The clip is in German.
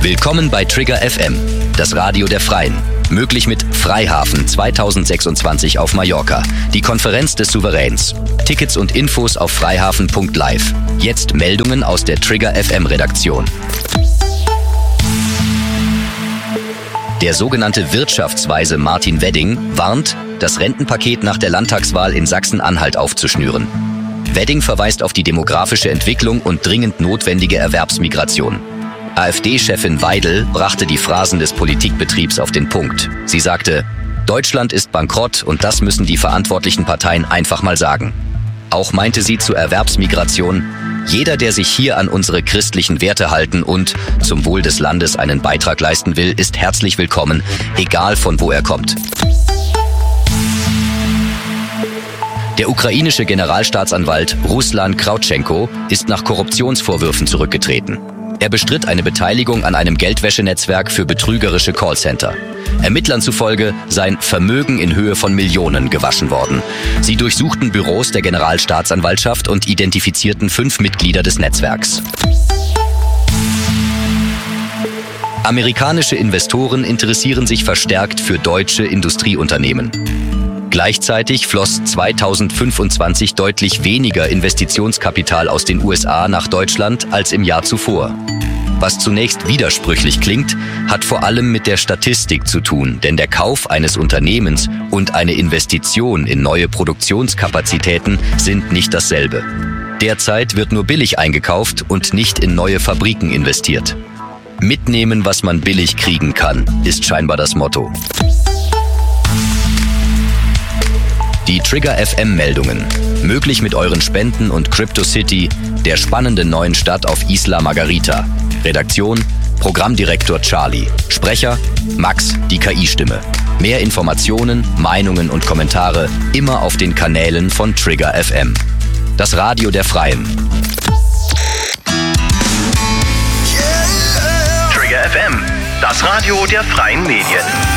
Willkommen bei Trigger FM, das Radio der Freien. Möglich mit Freihafen 2026 auf Mallorca, die Konferenz des Souveräns. Tickets und Infos auf freihafen.live. Jetzt Meldungen aus der Trigger FM Redaktion. Der sogenannte Wirtschaftsweise Martin Wedding warnt, das Rentenpaket nach der Landtagswahl in Sachsen-Anhalt aufzuschnüren. Wedding verweist auf die demografische Entwicklung und dringend notwendige Erwerbsmigration. AfD-Chefin Weidel brachte die Phrasen des Politikbetriebs auf den Punkt. Sie sagte, Deutschland ist bankrott und das müssen die verantwortlichen Parteien einfach mal sagen. Auch meinte sie zur Erwerbsmigration, jeder, der sich hier an unsere christlichen Werte halten und zum Wohl des Landes einen Beitrag leisten will, ist herzlich willkommen, egal von wo er kommt. Der ukrainische Generalstaatsanwalt Ruslan Krautschenko ist nach Korruptionsvorwürfen zurückgetreten. Er bestritt eine Beteiligung an einem Geldwäschenetzwerk für betrügerische Callcenter. Ermittlern zufolge seien Vermögen in Höhe von Millionen gewaschen worden. Sie durchsuchten Büros der Generalstaatsanwaltschaft und identifizierten 5 Mitglieder des Netzwerks. Amerikanische Investoren interessieren sich verstärkt für deutsche Industrieunternehmen. Gleichzeitig floss 2025 deutlich weniger Investitionskapital aus den USA nach Deutschland als im Jahr zuvor. Was zunächst widersprüchlich klingt, hat vor allem mit der Statistik zu tun, denn der Kauf eines Unternehmens und eine Investition in neue Produktionskapazitäten sind nicht dasselbe. Derzeit wird nur billig eingekauft und nicht in neue Fabriken investiert. Mitnehmen, was man billig kriegen kann, ist scheinbar das Motto. Die Trigger FM Meldungen. Möglich mit euren Spenden und CryptoCity, der spannenden neuen Stadt auf Isla Margarita. Redaktion, Programmdirektor Charlie. Sprecher, Max, die KI-Stimme. Mehr Informationen, Meinungen und Kommentare immer auf den Kanälen von Trigger FM. Das Radio der Freien. Trigger FM, das Radio der Freien Medien.